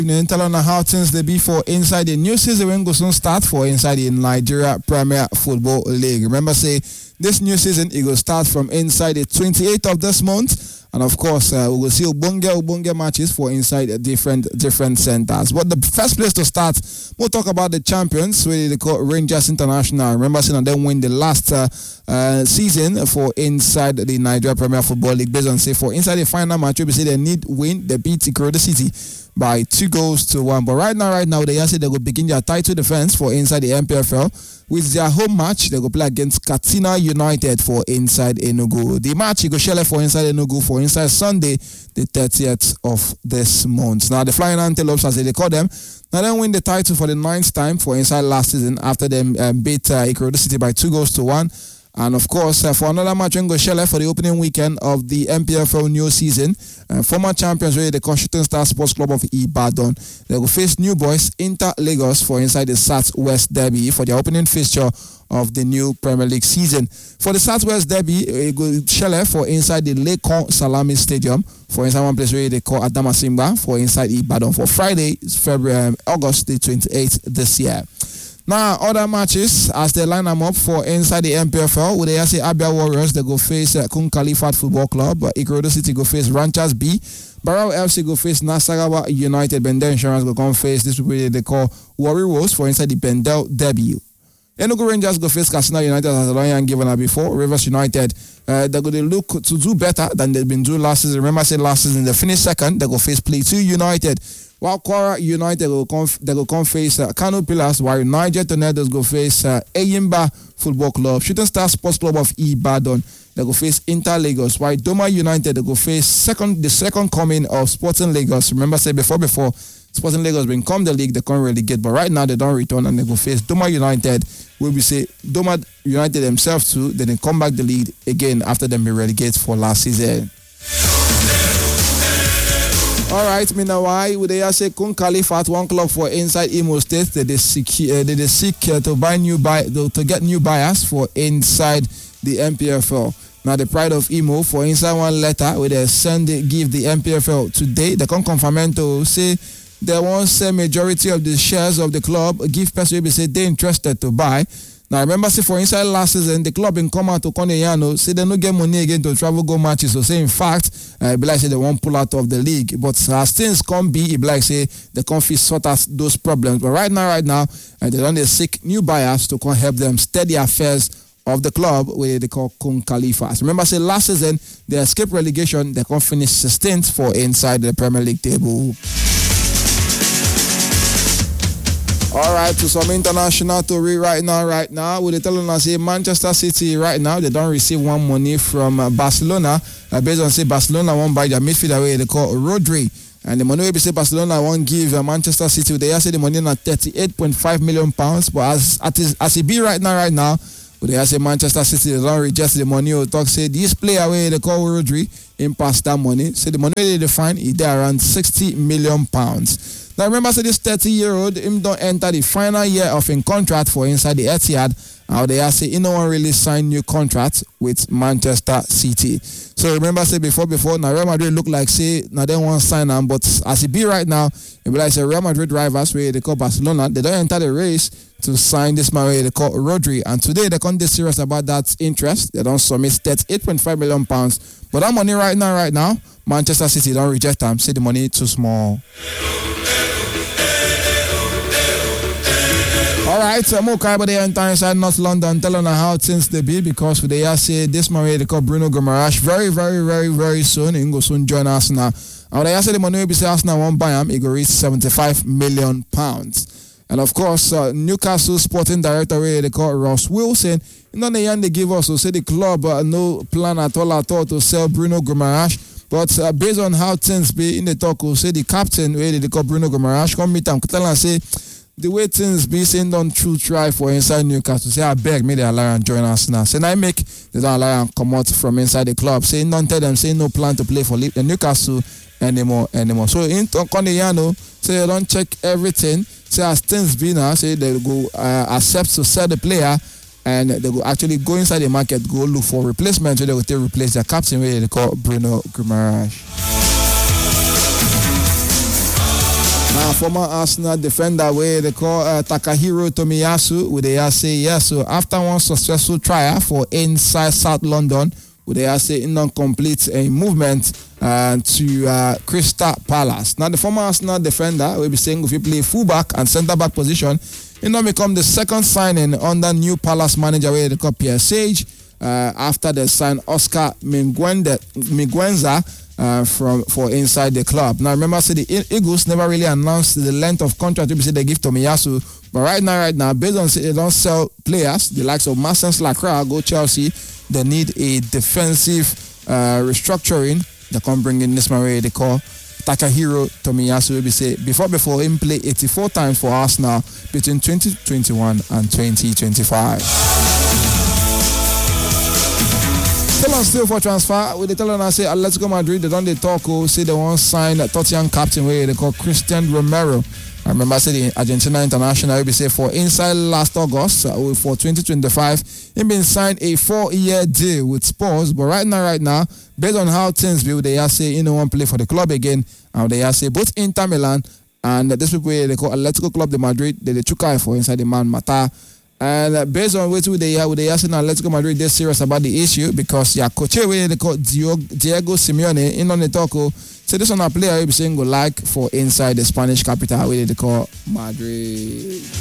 Tell on how things they be for inside the new season when go soon start for inside the Nigeria Premier Football League. Remember, say this new season it will start from inside the 28th of this month, and of course we will see Ubonge matches for inside different centers. But the first place to start, we'll talk about the champions, where they call Rangers International. Remember, saying they win the last season for inside the Nigeria Premier Football League. Based on say for inside the final match, we say they need win. They beat Ikorodu City by 2-1. But right now, they say they will begin their title defense for inside the MPFL. With their home match, they will play against Katsina United for inside Enugu. The match, you go share for inside Enugu for inside Sunday, the 30th of this month. Now, the Flying Antelopes, as they call them, now they win the title for the 9th time for inside last season after them beat Ikorodu City by 2-1. And of course, for another match in Goshele for the opening weekend of the MPFL new season, former champions, really the Shooting Star Sports Club of Ibadan, they will face New Boys Inter Lagos for inside the Southwest Derby for the opening fixture of the new Premier League season. For the Southwest Derby, Goshele for inside the Lekon Salami Stadium for inside one place where they call Adamasimba for inside Ibadan for Friday, August the 28th this year. Now, other matches, as they line them up for inside the MPFL, with the Abia Warriors, they go face Kun Khalifat Football Club, Ikorodu City go face Ranchers B, Barao FC go face Nasarawa United, Bendel Insurance go come face, this will be they call Warriors for inside the Bendel Derby. Enugu Rangers go face Katsina United as a lawyer given before. Rivers United, they're going to look to do better than they've been doing last season. Remember, I said last season they finished second, they go face Plateau United. While Kwara United they will come face Kano Pillars, while Niger Tornadoes go face Eyimba Football Club. Shooting Star Sports Club of Ibadan, they go face Inter Lagos, while Doma United they go face the second coming of Sporting Lagos. Remember, say before Sporting Lagos been come the league, they can't really get, but right now they don't return and they go face Doma United. Will be say Doma United themselves too, then they come back the lead again after them be relegated for last season. All right, meanwhile, we they say Kun Khalifat, one club for inside Imo State. They seek to get new buyers for inside the MPFL. Now the Pride of Imo for inside one letter where they give the MPFL today. They can confirm to say they want say majority of the shares of the club give person will say they interested to buy. Now remember, say for inside last season, the club in come out to Koneyano, say they don't get money again to travel go matches. So say in fact, it be like say they won't pull out of the league. But as things come be, it be like say they can't sort out those problems. But right now, they don't seek new buyers to come help them steady affairs of the club where they call Kun Khalifat. Remember, say last season they escaped relegation, they can't finish 16th for inside the Premier League table. All right, to some international to read right now, with the telling us say Manchester City right now, they don't receive one money from Barcelona. Based on say Barcelona won't buy their midfielder where they call Rodri. And the money we say Barcelona won't give Manchester City, they say the money at £38.5 million. But as it be right now, they say Manchester City they don't reject the money or talk say this player where they call Rodri in past that money. So the money they find is there around £60 million. Now remember, say this 30-year-old him don't enter the final year of a contract for inside the Etihad. Now they say he no one really signed new contract with Manchester City. So remember, say before now Real Madrid look like say now they won't sign him, but as it be right now, it be like say Real Madrid rivals where they call Barcelona, they don't enter the race to sign this man where they call Rodri. And today they can't be serious about that interest. They don't submit £8.5 million. But that money right now, Manchester City don't reject them. Say the money too small. All right, so more Kaiba the entire inside North London telling us how things they be because they say this man they call Bruno Guimaraes very soon. He will soon join Arsenal. And they say the money will be say Arsenal won't buy him. He will reach £75 million. And of course, Newcastle sporting director they call Ross Wilson. They give us so say the club no plan at all to sell Bruno Guimaraes. But based on how things be in the talk, we'll say the captain where they call Bruno Guimaraes come meet him tell and say the way things be saying don't true try for inside Newcastle. Say I beg me they allow and join us now. Say I make they don't allow and come out from inside the club. Say don't tell them say no plan to play for the Newcastle anymore. So in Koneyano, say they don't check everything. Say as things be now, say they go accept to sell the player. And they will actually go inside the market, go look for replacement, so they will replace their captain, where they call Bruno Guimaraes. Now, former Arsenal defender where they call Takahiro Tomiyasu, would they say yes. So after one successful trial for inside South London, would they say in non-complete a movement to Crystal Palace. Now the former Arsenal defender will be saying if he play fullback and centre back position, he now become the second signing under new Palace manager where they call Pierre Sage after they signed Oscar Miguenza. For inside the club. Now remember, the Eagles never really announced the length of contract they give Tomiyasu, but right now, based on they don't sell players, the likes of Marcus Lacroix go Chelsea, they need a defensive restructuring. They can bring in this man where they call Takahiro Tomiyasu. Will be say before him play 84 times for Arsenal between 2021 and 2025. Tell us still for transfer. With the telling us say Atletico Madrid, they don't talk. Say they want to sign Tottenham captain where they call Christian Romero. I remember the Argentina international will be say for inside last August for 2025. He been signed a 4-year deal with Spurs, but right now, based on how things be, they are say he don't want to play for the club again. And they are say both Inter Milan and this people they call Atletico Club de Madrid, they took eye for inside the man Mata. And based on what they are saying, Atletico Madrid, they're serious about the issue because coach where they call Diego Simeone in on the talk. So this one a player will be saying go like for inside the Spanish capital where they call Madrid.